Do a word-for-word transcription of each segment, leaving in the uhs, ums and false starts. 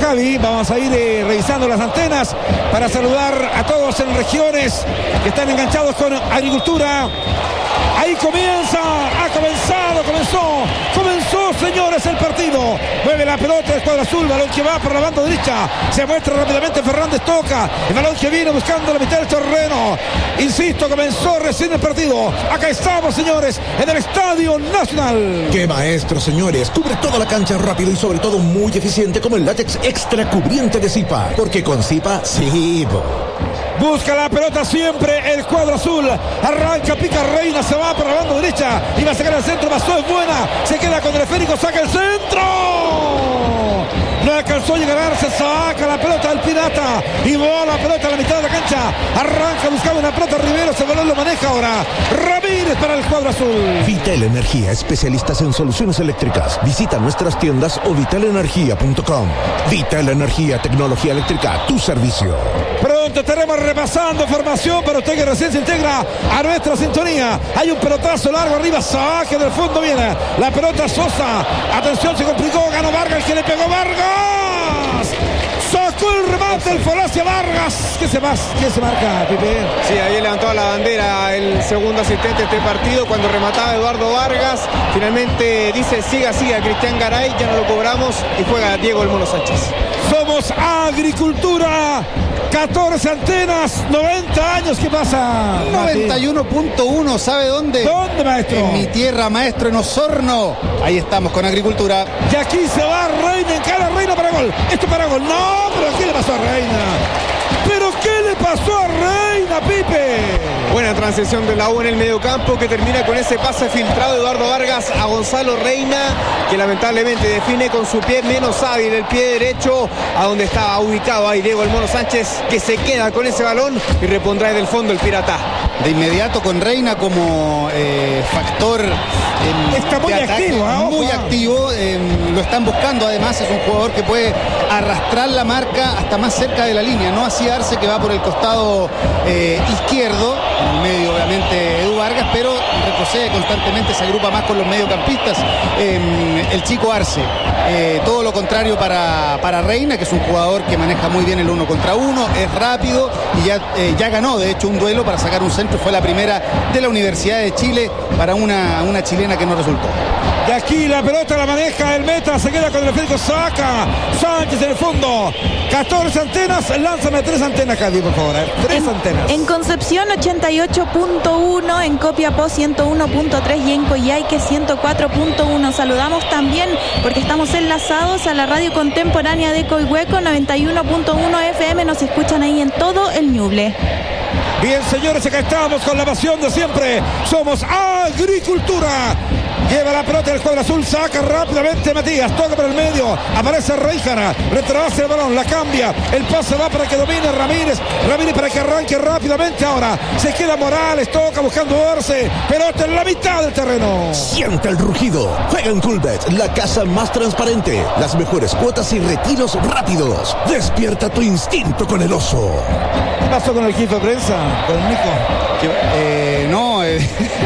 Javi. Vamos a ir eh, revisando las antenas para saludar a todos en regiones que están enganchados con agricultura. Ahí comienza, ha comenzado, comenzó, comenzó, señores, el partido. Mueve la pelota del cuadro azul, balón que va por la banda derecha. Se muestra rápidamente Fernández, toca. El balón que viene buscando la mitad del terreno. Insisto, comenzó recién el partido. Acá estamos, señores, en el Estadio Nacional. ¡Qué maestro, señores! Cubre toda la cancha rápido y sobre todo muy eficiente como el látex extra cubriente de Zipa. Porque con Zipa, sí. Busca la pelota siempre el cuadro azul. Arranca, pica Reina, se va por la banda derecha. Y va a sacar el centro, pasó, es buena. Se queda con el esférico, saca el centro. No alcanzó a llegar, se saca la pelota del Pirata. Y va la pelota a la mitad de la cancha. Arranca, buscaba una pelota Rivero, ese balón lo maneja ahora Ramírez para el cuadro azul. Vital Energía, especialistas en soluciones eléctricas. Visita nuestras tiendas o vital energía punto com. Vital Energía, tecnología eléctrica, tu servicio. Pronto estaremos repasando formación para usted que recién se integra a nuestra sintonía. Hay un pelotazo largo arriba, saque del fondo, viene la pelota Sosa. Atención, se complicó, ganó Vargas, que le pegó Vargas. Sacó el remate el Falacia Vargas. ¿Qué se, más? ¿Qué se marca, Pipe? Sí, ahí levantó la bandera el segundo asistente de este partido cuando remataba Eduardo Vargas. Finalmente dice siga, siga Cristian Garay, ya no lo cobramos y juega Diego el Mono Sánchez. Somos Agricultura. catorce antenas, noventa años, ¿qué pasa? noventa y uno punto uno, ¿sabe dónde? ¿Dónde, maestro? En mi tierra, maestro, en Osorno. Ahí estamos con Agricultura. Y aquí se va Reina, encara Reina para gol. Esto para gol. No, pero ¿qué le pasó a Reina? ¿Pero qué le pasó a Reina, Pipe? Buena transición de la U en el mediocampo que termina con ese pase filtrado de Eduardo Vargas a Gonzalo Reina, que lamentablemente define con su pie menos hábil, el pie derecho, a donde estaba ubicado ahí Diego el Mono Sánchez, que se queda con ese balón y repondrá desde el fondo el Pirata. De inmediato con Reina como eh, factor eh, está muy ataque, activo, ¿eh? muy activo, eh, lo están buscando, además es un jugador que puede arrastrar la marca hasta más cerca de la línea, no así Arce, que va por el costado eh, izquierdo, en el medio obviamente Edu Vargas, pero retrocede constantemente, se agrupa más con los mediocampistas, eh, el chico Arce. Eh, todo lo contrario para, para Reina, que es un jugador que maneja muy bien el uno contra uno, es rápido y ya, eh, ya ganó de hecho un duelo para sacar un centro, fue la primera de la Universidad de Chile para una, una chilena que no resultó. Y aquí la pelota la maneja el meta, se queda con el esférico, saca Sánchez en el fondo. catorce antenas, lánzame tres antenas, Javi, por favor. ¿eh? Tres en, antenas. En Concepción ochenta y ocho punto uno, en Copiapó ciento uno punto tres y en Coyhaique ciento cuatro punto uno. Saludamos también porque estamos enlazados a la radio contemporánea de Coihueco, noventa y uno punto uno F M. Nos escuchan ahí en todo el Ñuble. Bien, señores, acá estamos con la pasión de siempre. Somos Agricultura. Lleva la pelota del cuadro azul, saca rápidamente Matías, toca por el medio, aparece Reijana, retrasa el balón, la cambia, el pase va para que domine Ramírez, Ramírez para que arranque rápidamente ahora, se queda Morales, toca buscando Arce, pelota en la mitad del terreno. Siente el rugido, juega en Coolbet, la casa más transparente, las mejores cuotas y retiros rápidos. Despierta tu instinto con el oso. ¿Qué pasó con el equipo de prensa, con el Nico? Eh, no, eh...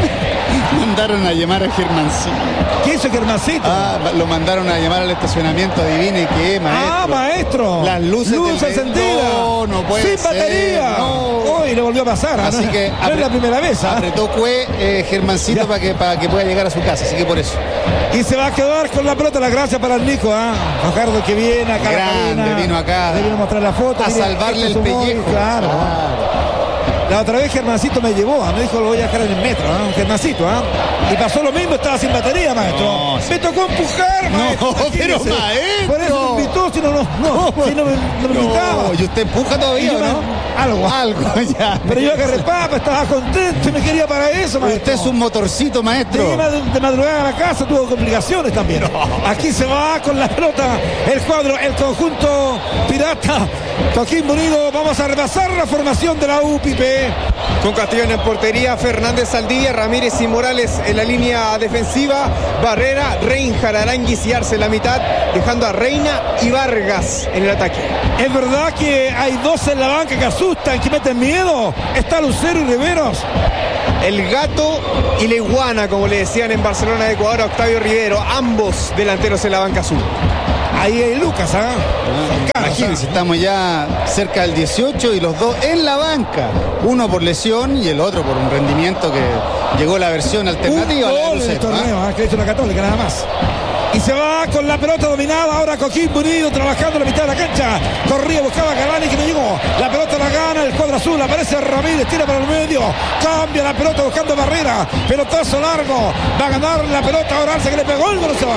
mandaron a llamar a Germancito. ¿Qué hizo Germancito? Ah, lo mandaron a llamar al estacionamiento, adivine qué, maestro. Ah, maestro. Las luces, luces encendidas. No, no puede Sin ser. batería. No. Hoy le volvió a pasar. Así ¿no? que no apre- es la primera vez. ¿eh? Apretó Cue eh, Germancito para que, para que pueda llegar a su casa, así que por eso. Y se va a quedar con la pelota. Las gracias para el Nico. ¿eh? Fajardo que viene acá. Grande, vino acá. Le vino a mostrar la foto. A Mire, salvarle este el es un pellejo. móvil, claro. claro. La otra vez Germancito me llevó, me dijo lo voy a dejar en el metro, ¿eh? Germancito, ¿eh? Y pasó lo mismo, estaba sin batería, maestro. No, sí. Me tocó empujar, maestro. No, pero Imagínese. maestro. Por eso me invitó, si no, no, no, si no me, no me invitaba. No, y usted empuja Y todavía, yo me- ¿no? Algo. Algo, ya. Pero yo agarré papa, estaba contento y me quería para eso, maestro. Usted es un motorcito, maestro. Llegué de, de madrugada a la casa, tuvo complicaciones también. Aquí se va con la pelota el cuadro, el conjunto pirata. Coquimbo Unido, vamos a repasar la formación de la U, Pipe. Con Castellón en portería, Fernández Saldivia, Ramírez y Morales en la línea defensiva, Barrera, Reinhard, Aranguis y Arce en la mitad, dejando a Reina y Vargas en el ataque. Es verdad que hay dos en la banca que asustan, que meten miedo. Está Lucero y Riveros. El gato y la iguana, como le decían en Barcelona de Ecuador a Octavio Rivero, ambos delanteros en la banca azul. Ahí hay Lucas, ¿ah? Ah, imagínense, estamos ya cerca del dieciocho y los dos en la banca. Uno por lesión y el otro por un rendimiento que llegó la versión alternativa. Un la de gol en el Lucero, torneo, ¿ah? ¿ah? Que ha hecho la Católica, nada más. Y se va con la pelota dominada. Ahora Coquimbo Unido trabajando en la mitad de la cancha. Corría, buscaba a Galani que no llegó. La pelota la gana el cuadro azul. Aparece Ramírez, tira para el medio. Cambia la pelota buscando Barrera. Pelotazo largo. Va a ganar la pelota ahora Arce que le pegó el gol. Se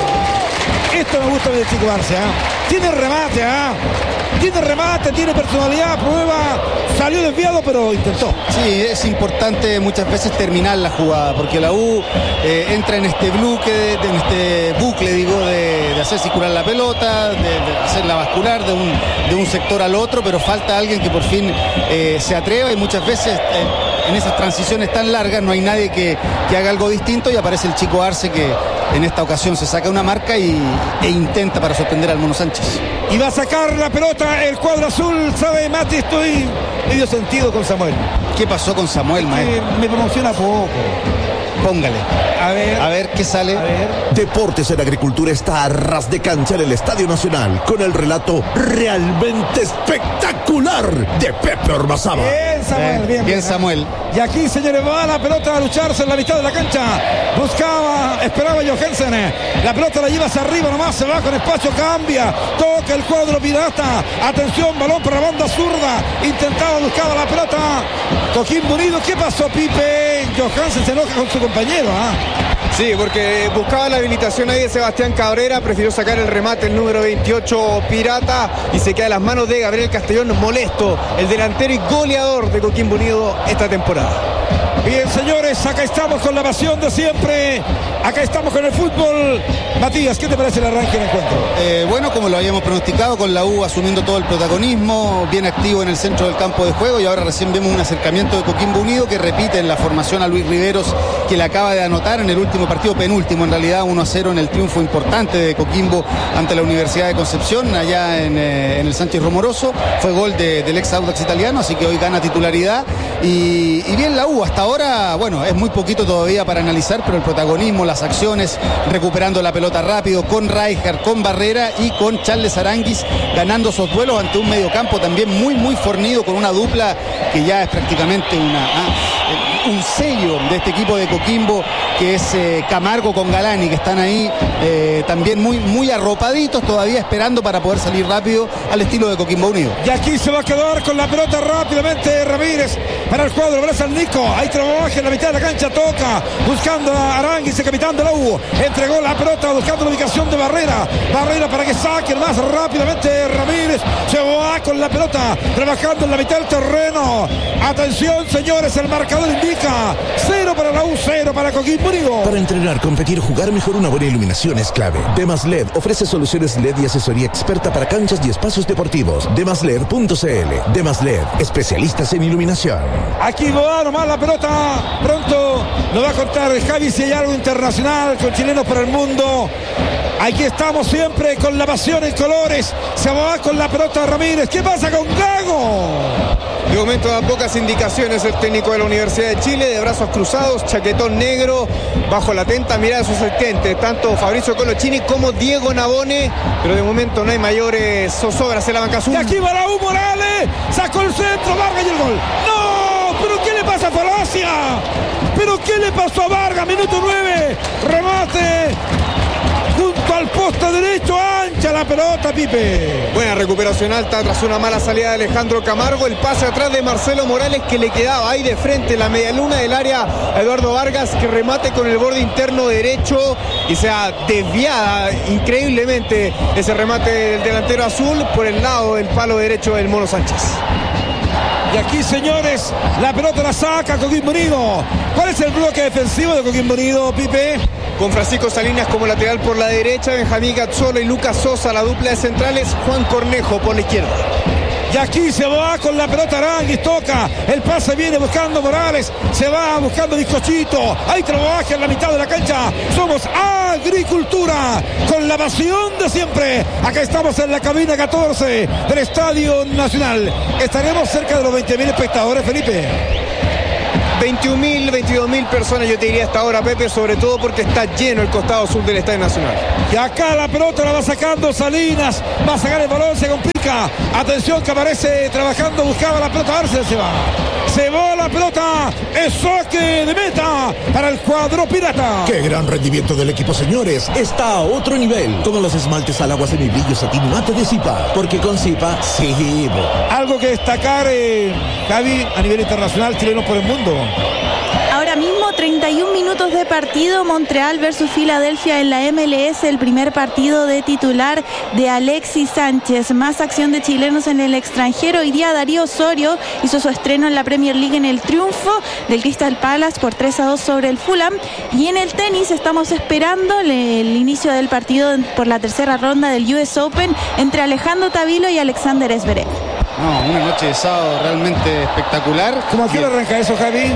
va. Esto me gusta de Chico Arce, ¿eh? Tiene remate, ¿ah? ¿eh? Tiene remate, tiene personalidad, prueba, salió desviado, pero intentó. Sí, es importante muchas veces terminar la jugada, porque la U eh, entra en este bucle, en este bucle, digo, de, de hacer circular la pelota, de, de hacerla bascular de un, de un sector al otro, pero falta alguien que por fin eh, se atreva y muchas veces eh, en esas transiciones tan largas no hay nadie que, que haga algo distinto y aparece el Chico Arce que en esta ocasión se saca una marca y, e intenta para sorprender al Mono Sánchez. Y va a sacar la pelota el cuadro azul, sabe Mati, estoy medio sentido con Samuel. ¿Qué pasó con Samuel, maestro? Eh, me promociona poco. Póngale. A ver. A ver qué sale. A ver. Deportes en Agricultura está a ras de cancha en el Estadio Nacional con el relato realmente espectacular de Pepe Ormazábal. Bien, Samuel, Eh, bien, bien, bien. Samuel. Y aquí, señores, va la pelota a lucharse en la mitad de la cancha. Buscaba, esperaba Johansen. La pelota la lleva hacia arriba nomás, se va con espacio, cambia. Toca el cuadro pirata. Atención, balón para la banda zurda. Intentaba, buscaba la pelota. Coquimbo Unido. ¿Qué pasó, Pipe? Johansen se enoja con su compañero, ¿ah? Sí, porque buscaba la habilitación ahí de Sebastián Cabrera, prefirió sacar el remate el número veintiocho Pirata y se queda en las manos de Gabriel Castellón, molesto, el delantero y goleador de Coquimbo Unido esta temporada. Bien, señores, acá estamos con la pasión de siempre. Acá estamos con el fútbol. Matías, ¿qué te parece el arranque del encuentro? Eh, bueno, como lo habíamos pronosticado, con la U asumiendo todo el protagonismo, bien activo en el centro del campo de juego y ahora recién vemos un acercamiento de Coquimbo Unido que repite en la formación a Luis Riveros, que le acaba de anotar en el último partido, penúltimo en realidad, uno a cero en el triunfo importante de Coquimbo ante la Universidad de Concepción, allá en, eh, en el Sánchez Romoroso. Fue gol de, del ex Audax italiano, así que hoy gana titularidad. Y, y bien la U, hasta ahora, bueno, es muy poquito todavía para analizar, pero el protagonismo, las acciones, recuperando la pelota rápido con Rijkaard, con Barrera y con Charles Aranguis, ganando esos duelos ante un mediocampo también muy, muy fornido, con una dupla que ya es prácticamente una, ah, un sello de este equipo de Coquimbo, que es eh, Camargo con Galani, que están ahí eh, también muy, muy arropaditos, todavía esperando para poder salir rápido al estilo de Coquimbo Unido. Y aquí se va a quedar con la pelota rápidamente Ramírez para el cuadro, abraza al Nico, ahí trabaja en la mitad de la cancha, toca, buscando a Aranguis, el capitán de la U, entregó la pelota buscando la ubicación de Barrera, Barrera para que saque más rápidamente Ramírez, se va con la pelota, trabajando en la mitad del terreno, atención señores, el marcador indica, cero para la U, cero para Coquimbo Unido. Para entrenar, competir, jugar mejor, una buena iluminación es clave. Demas L E D ofrece soluciones L E D y asesoría experta para canchas y espacios deportivos. demas led punto c l. Demas L E D, especialistas en iluminación. Aquí va nomás la pelota, pronto lo va a contar Javi si hay algo internacional con chilenos por el mundo. Aquí estamos siempre con la pasión en colores. Se va con la pelota Ramírez. ¿Qué pasa con Gago? De momento da pocas indicaciones el técnico de la Universidad de Chile, de brazos cruzados, chaquetón negro, bajo la atenta mirada de sus asistentes, tanto Fabricio Colochini como Diego Nabone, pero de momento no hay mayores zozobras en la banca azul. Y aquí va la U, Morales, sacó el centro, Vargas y el gol. ¡No! ¿Pero qué le pasa a Falacia? ¿Pero qué le pasó a Vargas? Minuto nueve, remate junto al poste derecho, ancha la pelota, Pipe. Buena recuperación alta tras una mala salida de Alejandro Camargo, el pase atrás de Marcelo Morales que le quedaba ahí de frente en la medialuna del área a Eduardo Vargas, que remate con el borde interno derecho y sea desviada increíblemente ese remate del delantero azul por el lado del palo derecho del Mono Sánchez. Y aquí, señores, la pelota la saca Coquimbo Unido. ¿Cuál es el bloque defensivo de Coquimbo Unido, Pipe? Con Francisco Salinas como lateral por la derecha, Benjamín Gazzola y Lucas Sosa, la dupla de centrales, Juan Cornejo por la izquierda. Y aquí se va con la pelota Aranguis, toca, el pase viene buscando Morales, se va buscando Bizcochito, ahí trabaja en la mitad de la cancha, somos Agricultura, con la pasión de siempre, acá estamos en la cabina catorce del Estadio Nacional, estaremos cerca de los veinte mil espectadores, Felipe. veintiún mil, veintidós mil personas, yo te diría hasta ahora, Pepe, sobre todo porque está lleno el costado sur del Estadio Nacional. Y acá la pelota la va sacando Salinas, va a sacar el balón, se complica. Atención que aparece trabajando, buscaba la pelota, a ver si se va. Se va la pelota, es saque de meta para el cuadro pirata. ¡Qué gran rendimiento del equipo, señores! Está a otro nivel. Como los esmaltes al agua semibrillo satín mate de Zipa. Porque con Zipa, sí. Algo que destacar, eh, Javi, a nivel internacional, chileno por el mundo. Ahora mismo treinta y un minutos de partido, Montreal versus Filadelfia en la M L S, el primer partido de titular de Alexis Sánchez. Más acción de chilenos en el extranjero. Hoy día Darío Osorio hizo su estreno en la Premier League en el triunfo del Crystal Palace por tres a dos sobre el Fulham. Y en el tenis estamos esperando el, el inicio del partido por la tercera ronda del U S Open entre Alejandro Tavilo y Alexander Zverev. No, una noche de sábado realmente espectacular. ¿Cómo a qué hora arranca eso, Javi?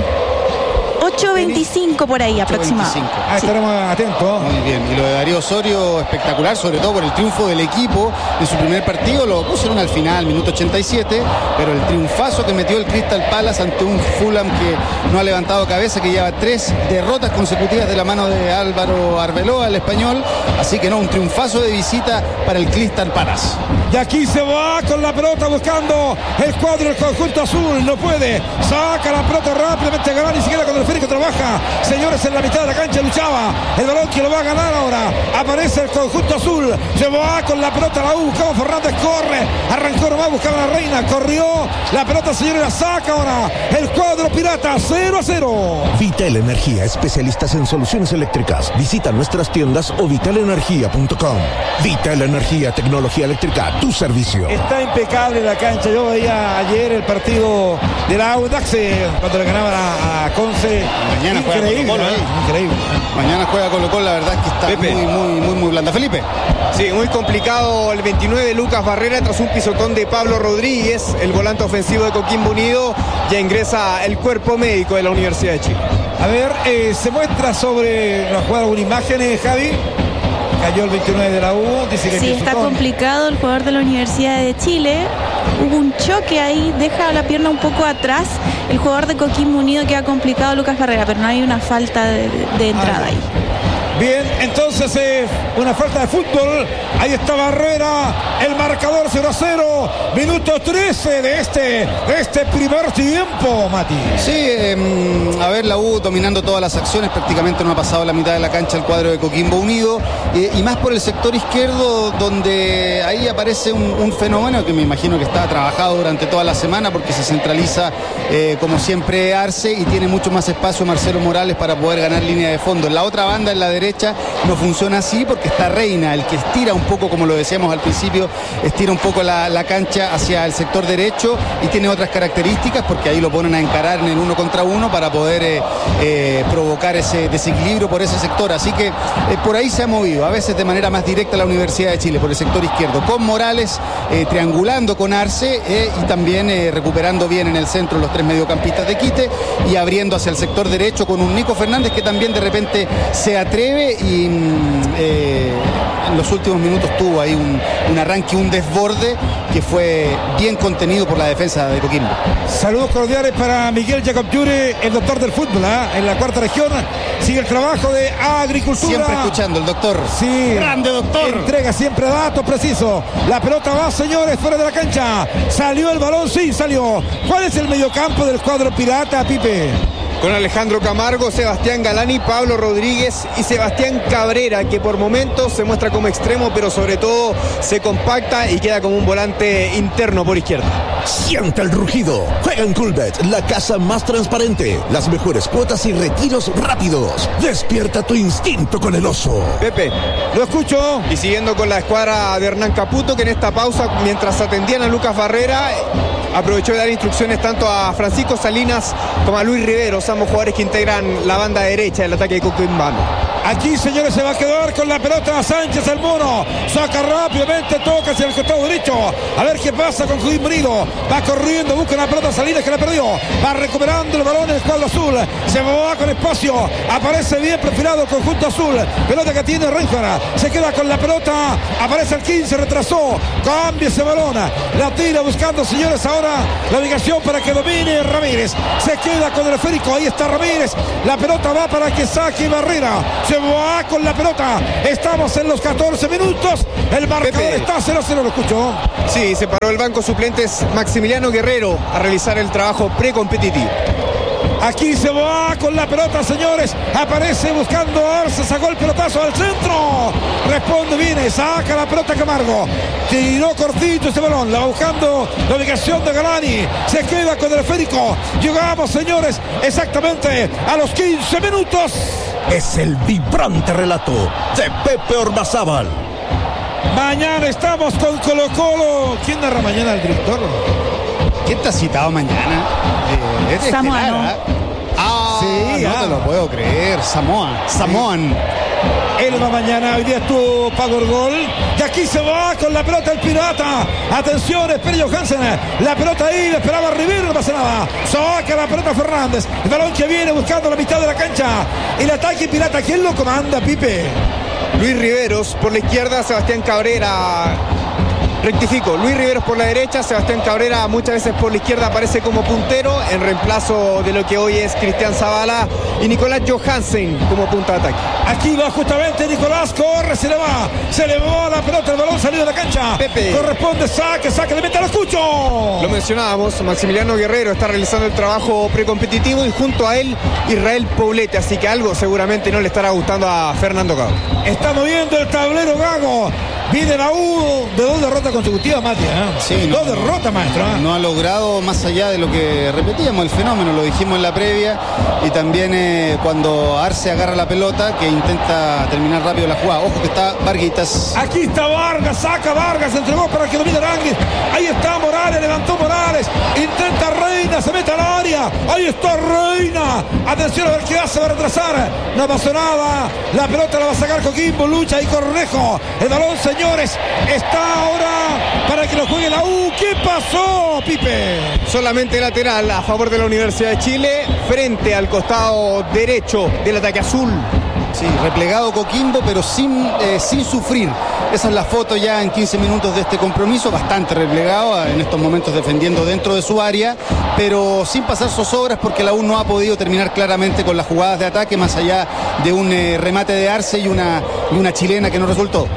ocho veinticinco por ahí aproximadamente. Ah, estaremos sí. atentos. Muy bien, y lo de Darío Osorio espectacular, sobre todo por el triunfo del equipo en su primer partido. Lo pusieron al final, minuto ochenta y siete, pero el triunfazo que metió el Crystal Palace ante un Fulham que no ha levantado cabeza, que lleva tres derrotas consecutivas de la mano de Álvaro Arbeloa, el español. Así que no, un triunfazo de visita para el Crystal Palace. Y aquí se va con la pelota buscando el cuadro del conjunto azul, no puede, saca la pelota rápidamente, Galán, ni siquiera cuando el Férico trabaja, señores, en la mitad de la cancha luchaba, el balón que lo va a ganar ahora, aparece el conjunto azul, se va con la pelota la U, buscaba Fernández, corre, arrancó nomás, buscaba la Reina, corrió, la pelota, señores, la saca ahora, el cuadro pirata, cero a cero. Vital Energía, especialistas en soluciones eléctricas, visita nuestras tiendas o vital energía punto com. Vital Energía, tecnología eléctrica, tu servicio. Está impecable la cancha, yo veía ayer el partido de la Audax eh, cuando le ganaban a, a Conce. Mañana increíble, juega Colo Colo, ¿eh? Increíble. Mañana juega Colo Colo, la verdad es que está Pepe. muy, muy, muy, muy blanda. Felipe. Sí, muy complicado el veintinueve, Lucas Barrera, tras un pisotón de Pablo Rodríguez, el volante ofensivo de Coquimbo Unido, ya ingresa el cuerpo médico de la Universidad de Chile. A ver, eh, se muestra sobre, nos juega alguna imagen, eh, Javi. Cayó el veintinueve de la U, dice que sí, está complicado el jugador de la Universidad de Chile. Hubo un choque ahí, deja la pierna un poco atrás. El jugador de Coquimbo Unido queda complicado, Lucas Barrera, pero no hay una falta de, de entrada ahí. Bien, entonces eh, una falta de fútbol. Ahí está Barrera, el marcador cero a cero, minuto trece de este, de este primer tiempo, Mati. Sí, eh, a ver, la U dominando todas las acciones, prácticamente no ha pasado la mitad de la cancha el cuadro de Coquimbo Unido, eh, y más por el sector izquierdo, donde ahí aparece un, un fenómeno que me imagino que está trabajado durante toda la semana, porque se centraliza eh, como siempre Arce y tiene mucho más espacio Marcelo Morales para poder ganar línea de fondo. En la otra banda, en la derecha, no funciona así porque está Reina, el que estira un poco, como lo decíamos al principio, estira un poco la, la cancha hacia el sector derecho y tiene otras características porque ahí lo ponen a encarar en el uno contra uno para poder eh, eh, provocar ese desequilibrio por ese sector. Así que eh, por ahí se ha movido, a veces de manera más directa la Universidad de Chile, por el sector izquierdo, con Morales eh, triangulando con Arce eh, y también eh, recuperando bien en el centro los tres mediocampistas de quite y abriendo hacia el sector derecho con un Nico Fernández que también de repente se atreve y eh, en los últimos minutos tuvo ahí un, un arranque, un desborde que fue bien contenido por la defensa de Coquimbo. Saludos cordiales para Miguel Jacob Yure, el doctor del fútbol, ¿eh? En la cuarta región sigue el trabajo de agricultura. Siempre escuchando el doctor. Sí. Grande doctor. Entrega siempre datos precisos. La pelota va, señores, fuera de la cancha. Salió el balón, sí, salió. ¿Cuál es el mediocampo del cuadro pirata, Pipe? Con Alejandro Camargo, Sebastián Galani, Pablo Rodríguez y Sebastián Cabrera, que por momentos se muestra como extremo, pero sobre todo se compacta y queda como un volante interno por izquierda. Siente el rugido. Juega en Coolbet, la casa más transparente. Las mejores cuotas y retiros rápidos. Despierta tu instinto con el oso. Pepe, lo escucho. Y siguiendo con la escuadra de Hernán Caputo, que en esta pausa, mientras atendían a Lucas Barrera, aprovechó de dar instrucciones tanto a Francisco Salinas como a Luis Riveros, ambos jugadores que integran la banda derecha del ataque de Coquimbano. Aquí, señores, se va a quedar con la pelota Sánchez, el mono. Saca rápidamente, toca hacia el costado derecho. A ver qué pasa con Coquimbo Unido. Va corriendo, busca la pelota Salinas que la perdió. Va recuperando el balón en el cuadro azul. Se va con espacio. Aparece bien perfilado el conjunto azul. Pelota que tiene Reinhardt. Se queda con la pelota. Aparece el quince, retrasó. Cambia ese balón. la tira buscando, señores, ahora la ubicación para que domine Ramírez. Se queda con el esférico, ahí está Ramírez. La pelota va para que saque Barrera. Se va con la pelota. Estamos en los catorce minutos. El marcador Pepe. Está cero a cero, lo escucho. Sí, se paró el banco suplentes Maximiliano Guerrero a realizar el trabajo precompetitivo. Aquí se va con la pelota, señores. Aparece buscando a Arce, sacó el pelotazo al centro. Responde, viene, saca la pelota Camargo. Tiró cortito ese balón, la va buscando la ubicación de Galani. Se queda con el esférico. Llegamos, señores, exactamente a los quince minutos. Es el vibrante relato de Pepe Ormazábal. Mañana estamos con Colo Colo. ¿Quién narra mañana, el director? ¿Quién está citado mañana? Eh, es Samoa, ¿no? Ah, sí, no ah. te lo puedo creer. Samoa, Samoan. Él va mañana, hoy día estuvo Pago el gol. Y aquí se va con la pelota el Pirata. Atención, espera Johansen. La pelota ahí, esperaba Rivir, no pasa nada. Saca la pelota Fernández. El balón que viene buscando la mitad de la cancha. El ataque Pirata, ¿quién lo comanda, Pipe? Luis Riveros por la izquierda, Sebastián Cabrera. Rectifico, Luis Riveros por la derecha, Sebastián Cabrera muchas veces por la izquierda aparece como puntero en reemplazo de lo que hoy es Cristian Zavala, y Nicolás Johansen como punta de ataque. Aquí va justamente Nicolás, corre, se le va, se le va la pelota, el balón salió de la cancha. Pepe. Corresponde, saque, saque, de meta, lo escucho. Lo mencionábamos, Maximiliano Guerrero está realizando el trabajo precompetitivo y junto a él Israel Poblete, así que algo seguramente no le estará gustando a Fernando Gago. Está moviendo el tablero Gago. Viene la U de dos derrotas consecutivas, Matías. ¿eh? Sí, dos no, derrotas, maestro. ¿eh? No ha logrado, más allá de lo que repetíamos, el fenómeno, lo dijimos en la previa, y también eh, cuando Arce agarra la pelota, que intenta terminar rápido la jugada. Ojo que está Varguitas. Aquí está Vargas, saca Vargas, entregó para que domine Aranguis. Ahí está Morales, levantó Morales. Intenta Reina, se mete al área. Ahí está Reina. Atención a ver qué hace, va a retrasar. No pasó nada. La pelota la va a sacar Coquimbo, lucha y Cornejo. El balón se Señores, está ahora para que lo juegue la U. ¿Qué pasó, Pipe? Solamente lateral a favor de la Universidad de Chile, frente al costado derecho del ataque azul. Sí, replegado Coquimbo, pero sin, eh, sin sufrir. Esa es la foto ya en quince minutos de este compromiso, bastante replegado, en estos momentos defendiendo dentro de su área, pero sin pasar zozobras porque la U no ha podido terminar claramente con las jugadas de ataque, más allá de un eh, remate de Arce y una, y una chilena que no resultó.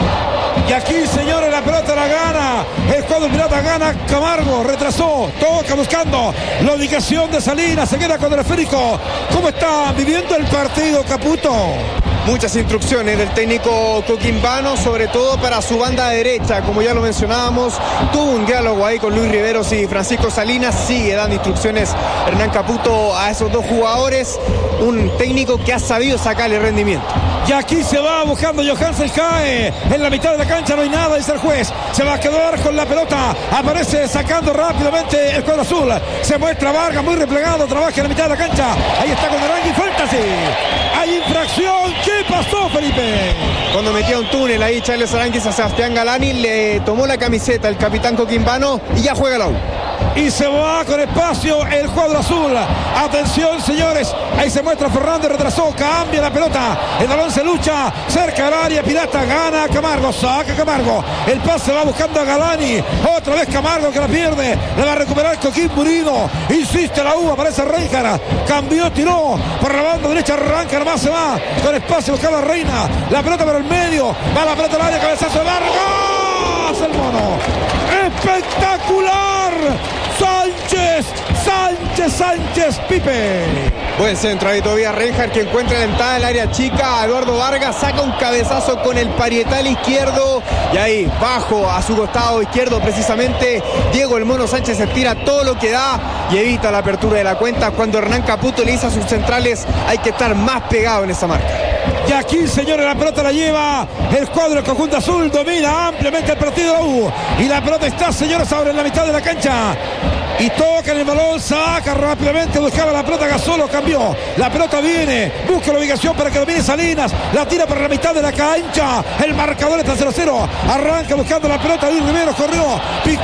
Y aquí, señores, la pelota la gana. El cuadro Pirata gana. Camargo retrasó. Toca buscando la ubicación de Salinas. Se queda con el esférico. ¿Cómo está viviendo el partido, Caputo? Muchas instrucciones del técnico coquimbano, sobre todo para su banda derecha, como ya lo mencionábamos. Tuvo un diálogo ahí con Luis Riveros y Francisco Salinas. Sigue dando instrucciones Hernán Caputo a esos dos jugadores. Un técnico que ha sabido sacarle rendimiento. Y aquí se va buscando Johansen, cae en la mitad de la cancha, no hay nada, dice el juez. Se va a quedar con la pelota. Aparece sacando rápidamente el cuadro azul. Se muestra Vargas, muy replegado, trabaja en la mitad de la cancha. Ahí está con Arangui, falta sí. Hay infracción. ¿Qué pasó, Felipe? Cuando metía un túnel ahí Charles Aránguiz a Sebastián Galani, le tomó la camiseta el capitán coquimbano y ya juega la U. Y se va con espacio el cuadro azul. Atención, señores. Ahí se muestra Fernández, retrasó, cambia la pelota. El balón se lucha cerca del área. Pirata gana Camargo, saca Camargo. El pase va buscando a Galani. Otra vez Camargo que la pierde. La va a recuperar Coquimbo Unido. Insiste la U, aparece Reijara. Cambió, tiró por la banda derecha, arranca, nomás se va con espacio buscando a Reina. La pelota para el medio. Va la pelota al área, cabezazo de Vargas. El mono. Espectacular. Sánchez, Sánchez, Sánchez, Pipe. Buen centro ahí todavía Reinhardt, que encuentra la entrada del área chica. Eduardo Vargas saca un cabezazo con el parietal izquierdo. Y ahí, bajo a su costado izquierdo precisamente, Diego el Mono Sánchez estira todo lo que da y evita la apertura de la cuenta. Cuando Hernán Caputo le dice a sus centrales, hay que estar más pegado en esa marca. Y aquí, señores, la pelota la lleva el cuadro del conjunto azul. Domina ampliamente el partido de la U. Y la pelota está, señores, ahora en la mitad de la cancha. Y toca en el balón, saca rápidamente, buscaba la pelota, Gasolo cambió. La pelota viene, busca la ubicación para que domine Salinas. La tira para la mitad de la cancha. El marcador está cero cero. Arranca buscando la pelota. Luis Riveros corrió, picó Riveros,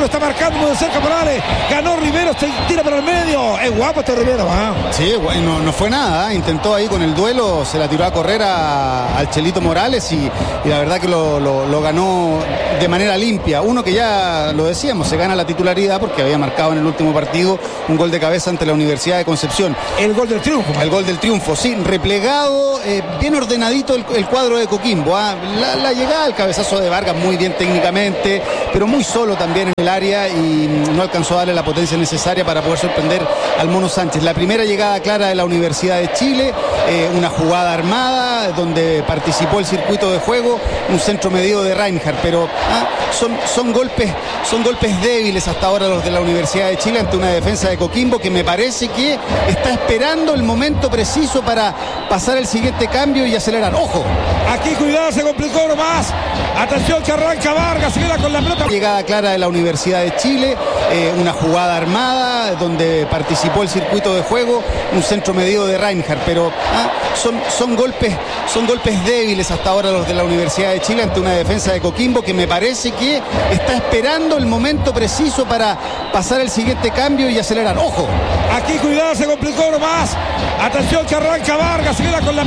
lo está marcando muy de cerca Morales. Ganó Rivero, se tira para el medio. Es guapo este Rivero, ¿ah? Sí, no, no fue nada, ¿eh? Intentó ahí con el duelo, se la tiró a correr a, al Chelito Morales y, y la verdad que lo, lo, lo ganó de manera limpia. Uno que ya lo decíamos, se gana la titularidad porque había marcado en el último partido un gol de cabeza ante la Universidad de Concepción. El gol del triunfo. El gol del triunfo, sí, replegado, eh, bien ordenadito el, el cuadro de Coquimbo. ¿ah? La, la llegada, el cabezazo de Vargas muy bien técnicamente, pero muy solo también en el área y no alcanzó a darle la potencia necesaria para poder sorprender al Mono Sánchez. La primera llegada clara de la Universidad de Chile, eh, una jugada armada donde participó el circuito de juego, un centro medido de Reinhardt, pero ah, son, son, golpes, son golpes débiles hasta ahora los de la Universidad de Chile ante una defensa de Coquimbo que me parece que está esperando el momento preciso para pasar el siguiente cambio y acelerar. ¡Ojo! Aquí cuidado, se complicó nomás. Atención que arranca Vargas, se queda con la pelota. Llegada clara de la Universidad de Chile, eh, una jugada armada donde participó el circuito de juego, un centro medido de Reinhardt, pero ah, son, son, golpes, son golpes débiles hasta ahora los de la Universidad de Chile ante una defensa de Coquimbo que me parece que está esperando el momento preciso para pasar el siguiente cambio y acelerar. ¡Ojo! Aquí cuidado, se complicó nomás. Atención que arranca Vargas, se queda con la